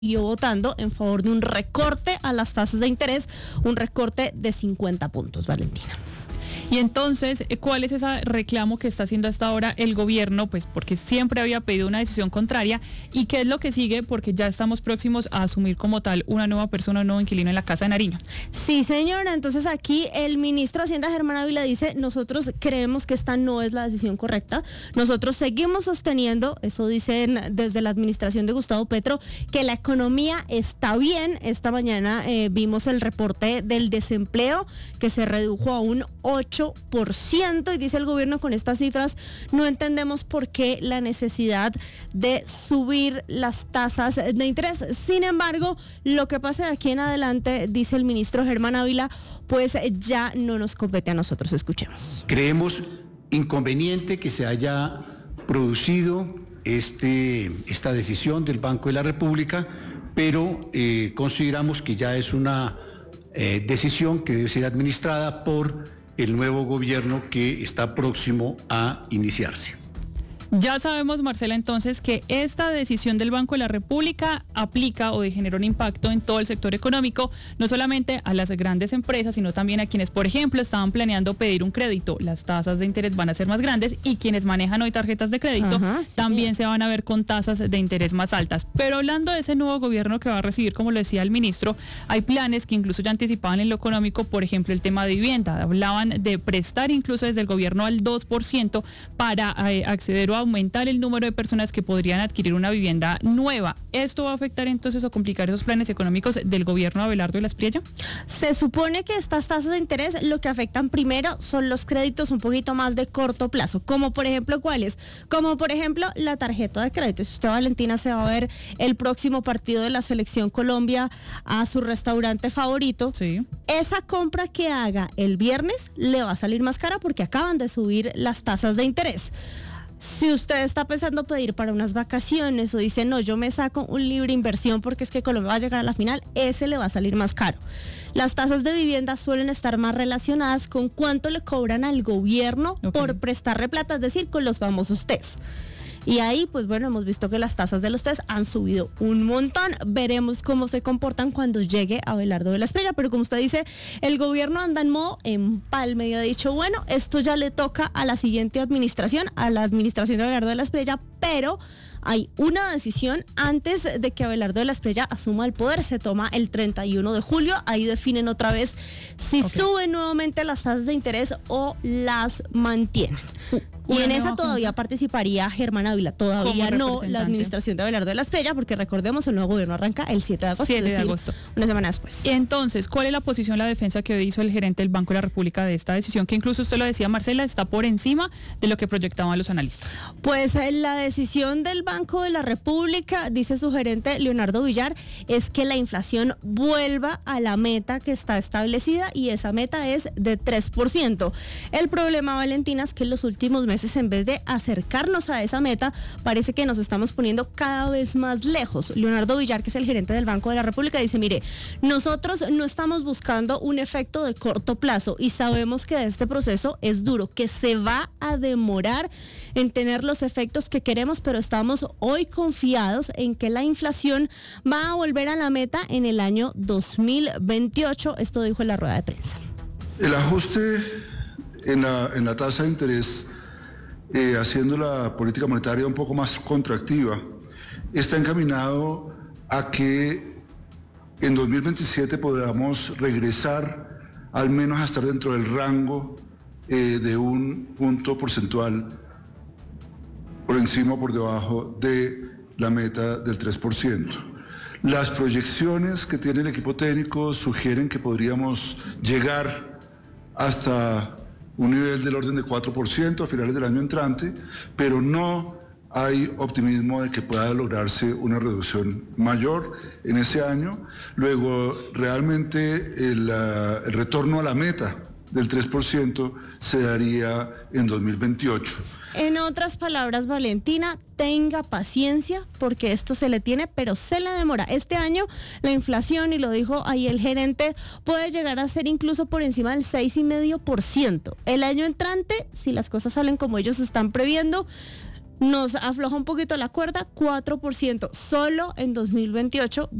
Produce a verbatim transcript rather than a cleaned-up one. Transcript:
siguió votando en favor de un recorte a las tasas de interés, un recorte de cincuenta puntos, Valentina. Y entonces, ¿cuál es ese reclamo que está haciendo hasta ahora el gobierno? Pues porque siempre había pedido una decisión contraria. ¿Y qué es lo que sigue? Porque ya estamos próximos a asumir como tal una nueva persona, un nuevo inquilino en la Casa de Nariño. Sí, señora. Entonces aquí el ministro de Hacienda, Germán Ávila, dice, nosotros creemos que esta no es la decisión correcta. Nosotros seguimos sosteniendo, eso dicen desde la administración de Gustavo Petro, que la economía está bien. Esta mañana eh, vimos el reporte del desempleo que se redujo a un ocho por ciento y dice el gobierno, con estas cifras no entendemos por qué la necesidad de subir las tasas de interés. Sin embargo, lo que pase de aquí en adelante, dice el ministro Germán Ávila, pues ya no nos compete a nosotros. Escuchemos. Creemos inconveniente que se haya producido este, esta decisión del Banco de la República, pero eh, consideramos que ya es una eh, decisión que debe ser administrada por el nuevo gobierno que está próximo a iniciarse. Ya sabemos, Marcela, entonces que esta decisión del Banco de la República aplica o genera un impacto en todo el sector económico, no solamente a las grandes empresas, sino también a quienes, por ejemplo, estaban planeando pedir un crédito. Las tasas de interés van a ser más grandes y quienes manejan hoy tarjetas de crédito Ajá, sí. también se van a ver con tasas de interés más altas. Pero hablando de ese nuevo gobierno que va a recibir, como lo decía el ministro, hay planes que incluso ya anticipaban en lo económico, por ejemplo, el tema de vivienda. Hablaban de prestar incluso desde el gobierno al dos por ciento para eh, acceder o aumentar el número de personas que podrían adquirir una vivienda nueva. ¿Esto va a afectar entonces o complicar esos planes económicos del gobierno de Abelardo de la Espriella? Se supone que estas tasas de interés lo que afectan primero son los créditos un poquito más de corto plazo, como por ejemplo, ¿cuáles? Como por ejemplo la tarjeta de crédito. Si usted, Valentina, se va a ver el próximo partido de la Selección Colombia a su restaurante favorito, sí. esa compra que haga el viernes le va a salir más cara porque acaban de subir las tasas de interés. Si usted está pensando pedir para unas vacaciones o dice, no, yo me saco un libre inversión porque es que Colombia va a llegar a la final, ese le va a salir más caro. Las tasas de vivienda suelen estar más relacionadas con cuánto le cobran al gobierno okay. por prestarle plata, es decir, con los famosos test. Y ahí, pues bueno, hemos visto que las tasas de los test han subido un montón. Veremos cómo se comportan cuando llegue Abelardo de la Espriella. Pero como usted dice, el gobierno anda en modo empalme y ha dicho, bueno, esto ya le toca a la siguiente administración, a la administración de Abelardo de la Espriella, pero hay una decisión antes de que Abelardo de la Espriella asuma el poder. Se toma el treinta y uno de julio. Ahí definen otra vez si okay. suben nuevamente las tasas de interés o las mantienen. Uh, y en esa todavía junta. participaría Germán Ávila. Todavía no la administración de Abelardo de la Espriella, porque recordemos, el nuevo gobierno arranca el siete de agosto. siete de agosto. Una semana después. Y entonces, ¿cuál es la posición, la defensa que hoy hizo el gerente del Banco de la República de esta decisión? Que incluso usted lo decía, Marcela, está por encima de lo que proyectaban los analistas. Pues la decisión del Banco de la República, dice su gerente Leonardo Villar, es que la inflación vuelva a la meta que está establecida y esa meta es de tres por ciento. El problema, Valentina, es que en los últimos meses, en vez de acercarnos a esa meta, parece que nos estamos poniendo cada vez más lejos. Leonardo Villar, que es el gerente del Banco de la República, dice, mire, nosotros no estamos buscando un efecto de corto plazo y sabemos que este proceso es duro, que se va a demorar en tener los efectos que queremos, pero estamos hoy confiados en que la inflación va a volver a la meta en el año dos mil veintiocho. Esto dijo en la rueda de prensa. El ajuste en la, en la tasa de interés, eh, haciendo la política monetaria un poco más contractiva, está encaminado a que en dos mil veintisiete podamos regresar al menos a estar dentro del rango eh, de un punto porcentual por encima o por debajo de la meta del tres por ciento. Las proyecciones que tiene el equipo técnico sugieren que podríamos llegar hasta un nivel del orden de cuatro por ciento a finales del año entrante, pero no hay optimismo de que pueda lograrse una reducción mayor en ese año. Luego, realmente el, uh, el retorno a la meta del tres por ciento se daría en dos mil veintiocho. En otras palabras, Valentina, tenga paciencia porque esto se le tiene, pero se le demora. Este año la inflación, y lo dijo ahí el gerente, puede llegar a ser incluso por encima del seis coma cinco por ciento. El año entrante, si las cosas salen como ellos están previendo, nos afloja un poquito la cuerda, cuatro por ciento solo en dos mil veintiocho.